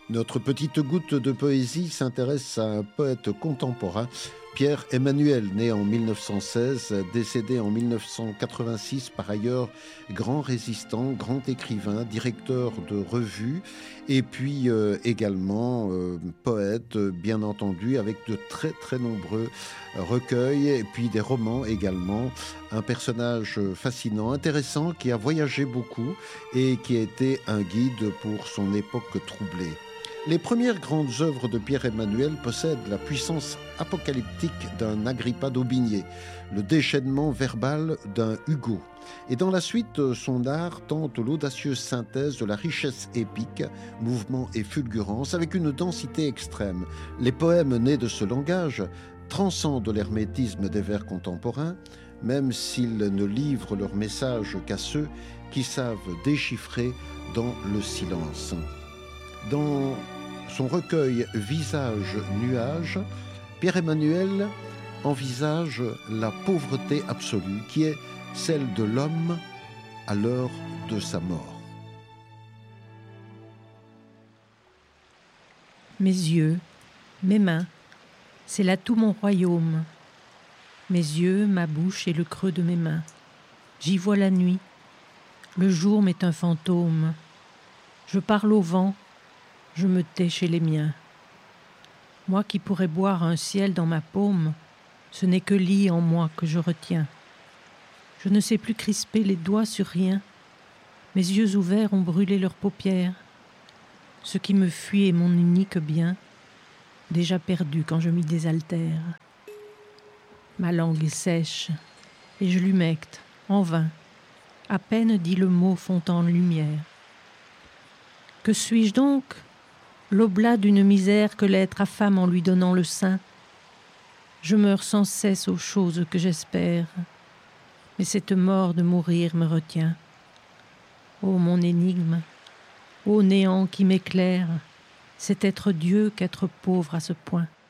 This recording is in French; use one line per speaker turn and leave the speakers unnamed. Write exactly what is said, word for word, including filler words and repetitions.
Notre petite goutte de poésie s'intéresse à un poète contemporain, Pierre Emmanuel, né en mille neuf cent seize, décédé en mille neuf cent quatre-vingt-six, par ailleurs grand résistant, grand écrivain, directeur de revue, et puis euh, également euh, poète, bien entendu, avec de très très nombreux recueils, et puis des romans également. Un personnage fascinant, intéressant, qui a voyagé beaucoup et qui a été un guide pour son époque troublée. Les premières grandes œuvres de Pierre Emmanuel possèdent la puissance apocalyptique d'un Agrippa d'Aubigné, le déchaînement verbal d'un Hugo. Et dans la suite, son art tente l'audacieuse synthèse de la richesse épique, mouvement et fulgurance, avec une densité extrême. Les poèmes nés de ce langage transcendent l'hermétisme des vers contemporains, même s'ils ne livrent leur message qu'à ceux qui savent déchiffrer dans le silence. Dans son recueil Visage nuage, Pierre Emmanuel envisage la pauvreté absolue qui est celle de l'homme à l'heure de sa mort.
Mes yeux, mes mains, c'est là tout mon royaume. Mes yeux, ma bouche et le creux de mes mains. J'y vois la nuit. Le jour m'est un fantôme. Je parle au vent. Je me tais chez les miens. Moi qui pourrais boire un ciel dans ma paume, ce n'est que lit en moi que je retiens. Je ne sais plus crisper les doigts sur rien. Mes yeux ouverts ont brûlé leurs paupières. Ce qui me fuit est mon unique bien, déjà perdu quand je m'y désaltère. Ma langue est sèche, et je l'humecte, en vain. À peine dit le mot fond en lumière. Que suis-je donc ? L'oblat d'une misère que l'être affame en lui donnant le sein. Je meurs sans cesse aux choses que j'espère, mais cette mort de mourir me retient. Ô mon énigme, ô néant qui m'éclaire, c'est être Dieu qu'être pauvre à ce point.